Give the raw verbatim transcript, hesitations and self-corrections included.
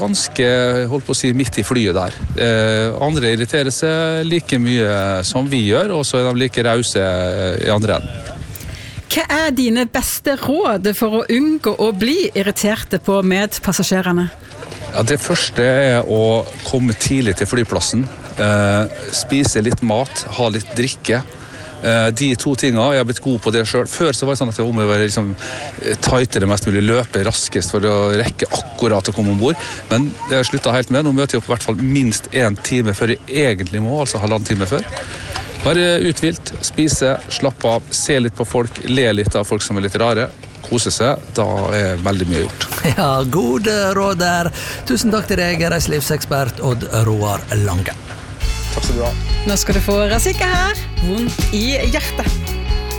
ganske, holdt på å si, midt i flyet der. Eh, andre irriterer seg like mye som vi gjør, og så er de like rause i andre enden. Hva er dine beste råd for å unngå å bli irriterte på medpassasjerene? Ja, det første er å komme tidlig til flyplassen, eh, spise litt mat, ha litt drikke. De to tingene, jeg har blitt god på det selv. Før så var det sånn at jeg må være liksom tightere mest mulig, løpe raskest for å rekke akkurat å komme ombord. Men det har jeg sluttet helt med. Nå møter jeg opp i hvert fall minst en time før jeg egentlig må, altså halvannen time før. Bare uthvilt, spise, slappe av, se litt på folk, le litt av folk som er litt rare, kose seg. Da er veldig mye gjort. Ja, gode råd der. Tusen takk til deg, reiselivsekspert Odd Roar Lange. Takk skal du ha. Nå skal du få Razika her, vondt i hjertet.